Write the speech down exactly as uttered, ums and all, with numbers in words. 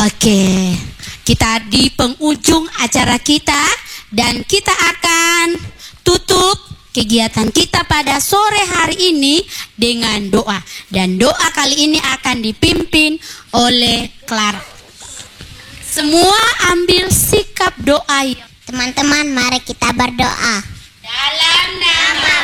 Oke, kita di penghujung acara kita dan kita akan tutup kegiatan kita pada sore hari ini dengan doa. Dan doa kali ini akan dipimpin oleh Clara. Semua ambil sikap doa. Teman-teman, mari kita berdoa.